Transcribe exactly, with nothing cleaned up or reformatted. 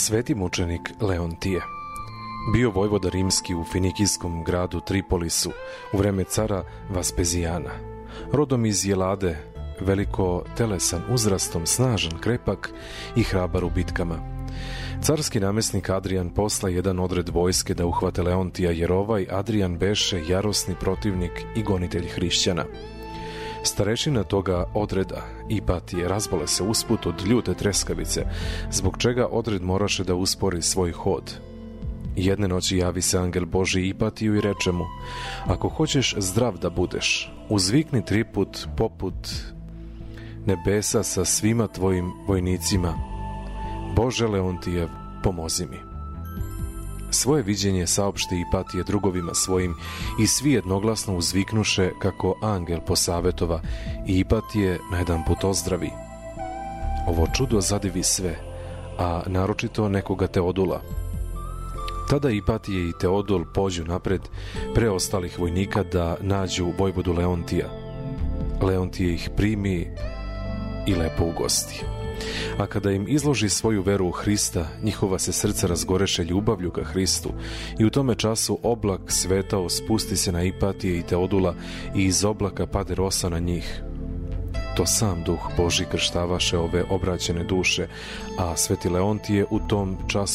Sveti mučenik Leontije bio vojvoda rimski u finikijskom gradu Tripolisu u vreme cara Vaspezijana. Rodom iz Jelade, veliko telesan, uzrastom, snažan, krepak i hrabar u bitkama. Carski namjesnik Adrijan posla jedan odred vojske da uhvate Leontija, jer ovaj Adrijan beše jarosni protivnik i gonitelj hrišćana. Starešina toga odreda, Ipatije, razbole se usput od ljute treskavice, zbog čega odred moraše da uspori svoj hod. Jedne noći javi se angel Božji Ipatiju i reče mu: ako hoćeš zdrav da budeš, uzvikni triput poput nebesa sa svima tvojim vojnicima: Bože Leontijev, pomozi mi. Svoje viđenje saopšti Ipatije drugovima svojim i svi jednoglasno uzviknuše kako angel posavetova i Ipatije najedanput ozdravi. Ovo čudo zadivi sve, a naročito nekoga Teodula. Tada Ipatije i Teodul pođu napred preostalih vojnika da nađu vojvodu Leontija. Leontije ih primi i lepo ugosti. A kada im izloži svoju veru u Hrista, njihova se srca razgoreše ljubavlju ka Hristu i u tome času oblak svetao spusti se na Ipatije i Teodula i iz oblaka pade rosa na njih. To sam duh Božji krštavaše ove obraćene duše, a sveti Leontije u tom času